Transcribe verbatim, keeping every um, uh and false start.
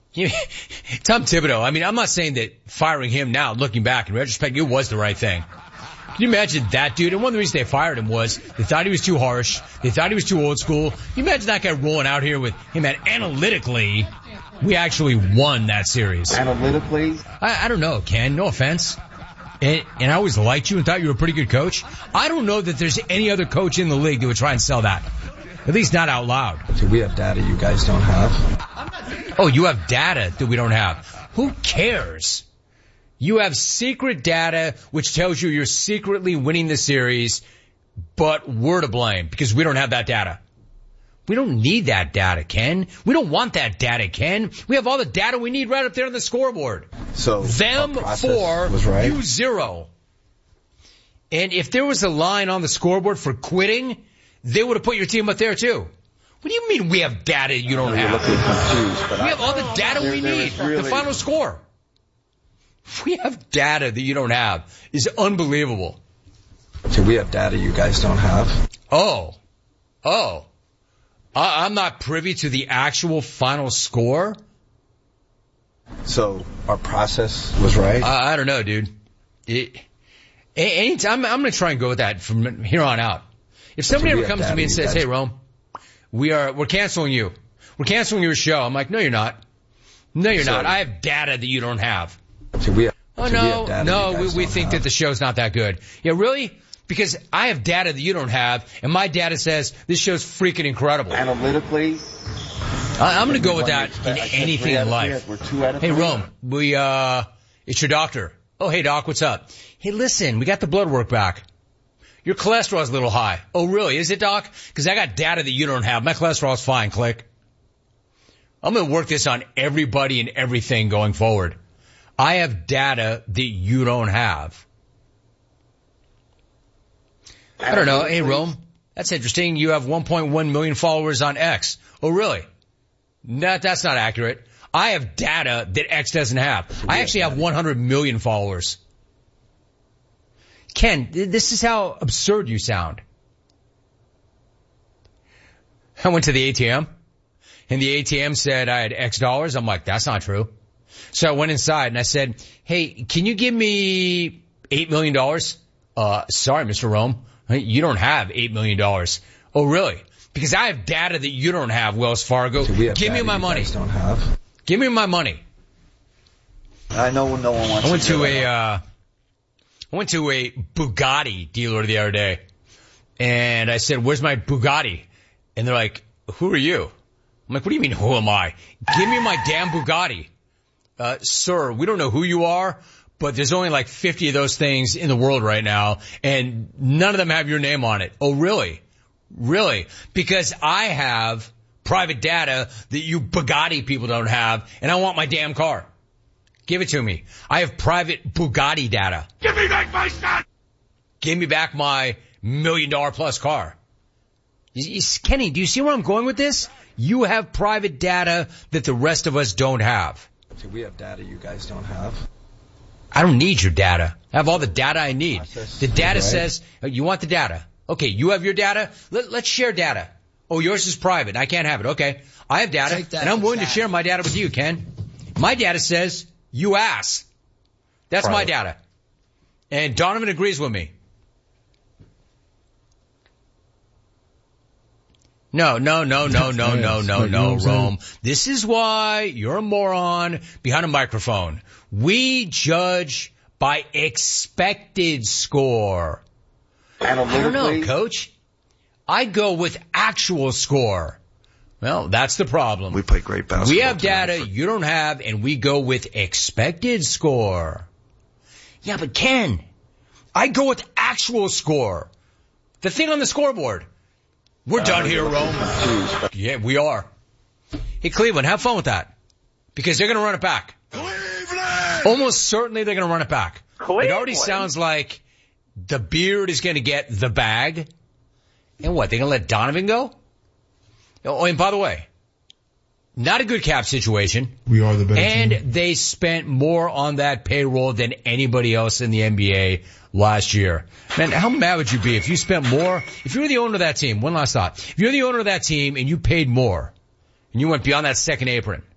Tom Thibodeau, I mean, I'm not saying that firing him now, looking back in retrospect, it was the right thing. Can you imagine that dude? And one of the reasons they fired him was they thought he was too harsh. They thought he was too old school. Can you imagine that guy rolling out here with, hey man, analytically, we actually won that series. Analytically? I, I don't know, Ken. No offense. And, and I always liked you and thought you were a pretty good coach. I don't know that there's any other coach in the league that would try and sell that. At least not out loud. So we have data you guys don't have. Oh, you have data that we don't have. Who cares? You have secret data which tells you you're secretly winning the series, but we're to blame because we don't have that data. We don't need that data, Ken. We don't want that data, Ken. We have all the data we need right up there on the scoreboard. So them four, right. you zero. And if there was a line on the scoreboard for quitting, they would have put your team up there too. What do you mean we have data you don't have? Confused, but we I, have all the data there, we there need. really... The final score. We have data that you don't have. Is unbelievable. So we have data you guys don't have. Oh. Oh. I, I'm not privy to the actual final score. So our process was right? I, I don't know, dude. It, anytime, I'm, I'm going to try and go with that from here on out. If somebody so ever comes to me and says, hey, Rome, we are, we're canceling you. We're canceling your show. I'm like, no, you're not. No, you're so, not. I have data that you don't have. So we have, oh, so no, we have data no, you we, we think have. that the show's not that good. Yeah, really? Because I have data that you don't have, and my data says this show's freaking incredible. Analytically? I, I'm going to go with that in anything in life. We're two out of hey, three. Rome, we, uh, it's your doctor. Oh, hey, doc, what's up? Hey, listen, we got the blood work back. Your cholesterol's a little high. Oh, really? Is it, doc? Because I got data that you don't have. My cholesterol's fine. Click. I'm going to work this on everybody and everything going forward. I have data that you don't have. I don't know. Hey, Rome, that's interesting. You have one point one million followers on X. Oh, really? No, that's not accurate. I have data that X doesn't have. I actually have one hundred million followers. Ken, this is how absurd you sound. I went to the A T M, and the A T M said I had X dollars. I'm like, that's not true. So I went inside, and I said, hey, can you give me eight million dollars? Uh, sorry, Mister Rome. You don't have eight million dollars. Oh, really? Because I have data that you don't have, Wells Fargo. So give me my money. Don't have. Give me my money. I know no one wants I went to, to a, uh, I went to a Bugatti dealer the other day, and I said, where's my Bugatti? And they're like, who are you? I'm like, what do you mean, who am I? Give me my damn Bugatti. Uh, sir, we don't know who you are, but there's only like fifty of those things in the world right now, and none of them have your name on it. Oh, really? Really? Because I have private data that you Bugatti people don't have, and I want my damn car. Give it to me. I have private Bugatti data. Give me back my stuff! Give me back my million dollar plus car. You, you, Kenny, do you see where I'm going with this? You have private data that the rest of us don't have. So we have data you guys don't have. I don't need your data. I have all the data I need. Process, the data right? says, you want the data. Okay, you have your data. Let, let's share data. Oh, yours is private. I can't have it. Okay. I have data, and I'm willing to share my data with you, Ken. My data says, you ass. That's Right. my data. And Donovan agrees with me. No, no, no, no, no, no, no, no, Rome. This is why you're a moron behind a microphone. We judge by expected score. I don't know, coach. I go with actual score. Well, that's the problem. We play great basketball. We have data for- you don't have, and we go with expected score. Yeah, but Ken, I go with actual score. The thing on the scoreboard. We're done here, Rome. Yeah, we are. Hey, Cleveland, have fun with that. Because they're going to run it back. Cleveland! Almost certainly they're going to run it back. Cleveland. It already sounds like the beard is going to get the bag. And what, they're going to let Donovan go? Oh, and by the way, not a good cap situation. We are the better And team. they spent more on that payroll than anybody else in the N B A last year. Man, how mad would you be if you spent more? If you were the owner of that team, one last thought. If you're the owner of that team and you paid more and you went beyond that second apron,